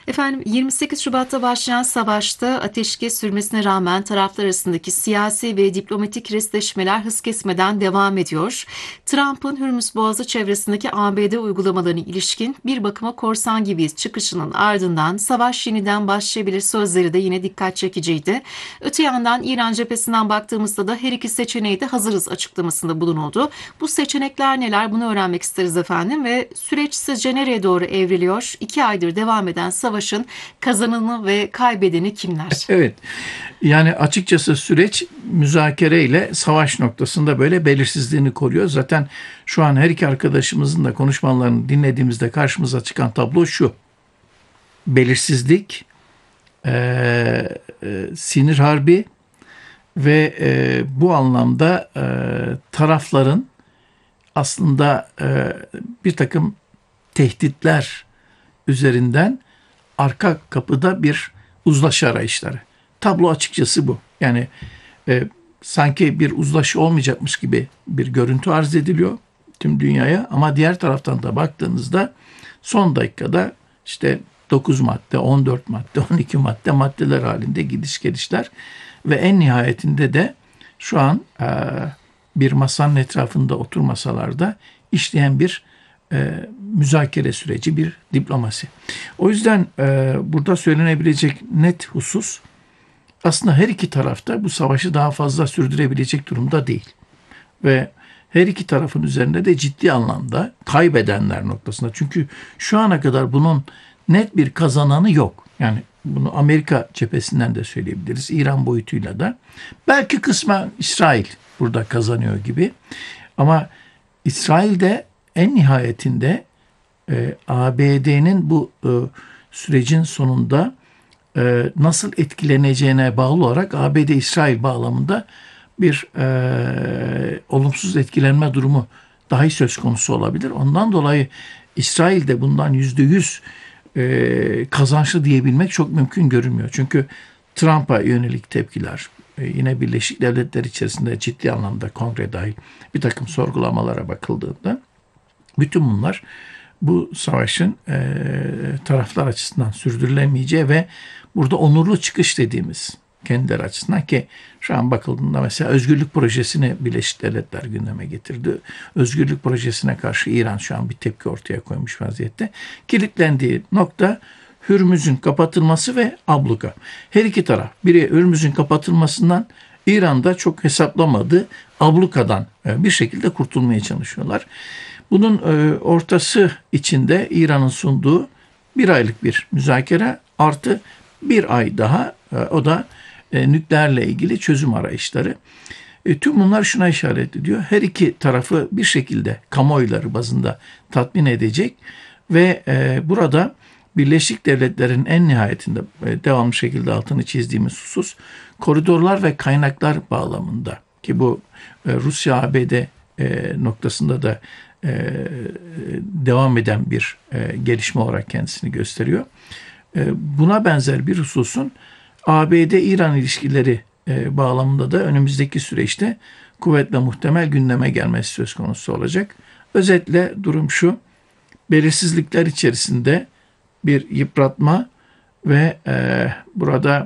Efendim 28 Şubat'ta başlayan savaşta ateşkes sürmesine rağmen taraflar arasındaki siyasi ve diplomatik restleşmeler hız kesmeden devam ediyor. Trump'ın Hürmüz Boğazı çevresindeki ABD uygulamalarına ilişkin bir bakıma korsan gibiyiz çıkışının ardından savaş yeniden başlayabilir sözleri de yine dikkat çekiciydi. Öte yandan İran cephesinden baktığımızda da her iki seçeneği de hazırız açıklamasında bulunuldu. Bu seçenekler neler, bunu öğrenmek isteriz efendim ve süreç sizce nereye doğru evriliyor? 2 aydır devam eden savaşın kazananı ve kaybedeni kimler? Evet, yani açıkçası süreç müzakere ile savaş noktasında böyle belirsizliğini koruyor. Zaten şu an her iki arkadaşımızın da konuşmalarını dinlediğimizde karşımıza çıkan tablo şu. Belirsizlik, sinir harbi ve bu anlamda tarafların aslında bir takım tehditler üzerinden arka kapıda bir uzlaşı arayışları. Tablo açıkçası bu. Yani sanki bir uzlaşı olmayacakmış gibi bir görüntü arz ediliyor tüm dünyaya, ama diğer taraftan da baktığınızda son dakikada işte 9 madde, 14 madde, 12 maddeler halinde gidiş gelişler ve en nihayetinde de şu an bir masanın etrafında oturmasalar işleyen bir müzakere süreci, bir diplomasi. O yüzden burada söylenebilecek net husus, aslında her iki tarafta bu savaşı daha fazla sürdürebilecek durumda değil. Ve her iki tarafın üzerinde de ciddi anlamda kaybedenler noktasında. Çünkü şu ana kadar bunun net bir kazananı yok. Yani bunu Amerika cephesinden de söyleyebiliriz, İran boyutuyla da. Belki kısmen İsrail burada kazanıyor gibi. Ama İsrail de en nihayetinde ABD'nin bu sürecin sonunda nasıl etkileneceğine bağlı olarak ABD-İsrail bağlamında bir olumsuz etkilenme durumu dahi söz konusu olabilir. Ondan dolayı İsrail de bundan %100 kazançlı diyebilmek çok mümkün görünmüyor. Çünkü Trump'a yönelik tepkiler, yine Birleşik Devletler içerisinde ciddi anlamda kongre dahil bir takım sorgulamalara bakıldığında bütün bunlar bu savaşın taraflar açısından sürdürülemeyeceği ve burada onurlu çıkış dediğimiz kendileri açısından, ki şu an bakıldığında mesela özgürlük projesini Birleşik Devletler gündeme getirdi. Özgürlük projesine karşı İran şu an bir tepki ortaya koymuş vaziyette. Kilitlendiği nokta Hürmüz'ün kapatılması ve abluka. Her iki taraf, biri Hürmüz'ün kapatılmasından, İran'da çok hesaplamadığı ablukadan bir şekilde kurtulmaya çalışıyorlar. Bunun ortası içinde İran'ın sunduğu 1 aylık bir müzakere artı 1 ay daha, o da nükleerle ilgili çözüm arayışları. Tüm bunlar şuna işaret ediyor. Her iki tarafı bir şekilde kamuoyları bazında tatmin edecek ve burada Birleşik Devletler'in en nihayetinde devamlı şekilde altını çizdiğimiz husus koridorlar ve kaynaklar bağlamında, ki bu Rusya-ABD noktasında da devam eden bir gelişme olarak kendisini gösteriyor. Buna benzer bir hususun ABD-İran ilişkileri bağlamında da önümüzdeki süreçte kuvvetle muhtemel gündeme gelmesi söz konusu olacak. Özetle durum şu: belirsizlikler içerisinde bir yıpratma ve burada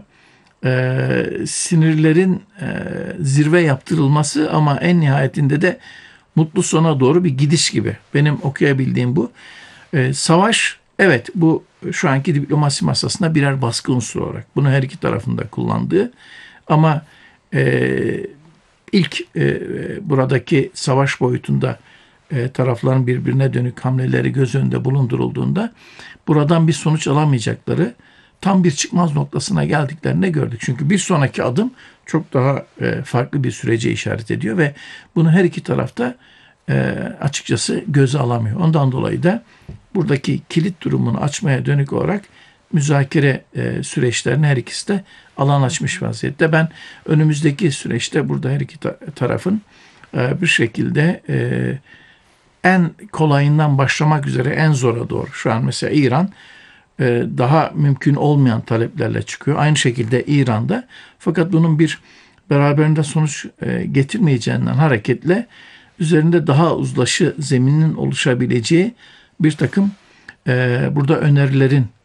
sinirlerin zirve yaptırılması, ama en nihayetinde de mutlu sona doğru bir gidiş gibi. Benim okuyabildiğim bu. Savaş, evet, bu şu anki diplomasi masasında birer baskı unsuru olarak bunu her iki tarafında kullandığı, ama ilk buradaki savaş boyutunda tarafların birbirine dönük hamleleri göz önünde bulundurulduğunda buradan bir sonuç alamayacakları, tam bir çıkmaz noktasına geldiklerini gördük. Çünkü bir sonraki adım çok daha farklı bir sürece işaret ediyor ve bunu her iki tarafta açıkçası göze alamıyor. Ondan dolayı da buradaki kilit durumunu açmaya dönük olarak müzakere süreçlerini her ikisi de alan açmış vaziyette. Ben önümüzdeki süreçte burada her iki tarafın bir şekilde en kolayından başlamak üzere en zora doğru. Şu an mesela İran daha mümkün olmayan taleplerle çıkıyor. Aynı şekilde İran'da. Fakat bunun bir beraberinde sonuç getirmeyeceğinden hareketle üzerinde daha uzlaşı zemininin oluşabileceği bir takım burada önerilerin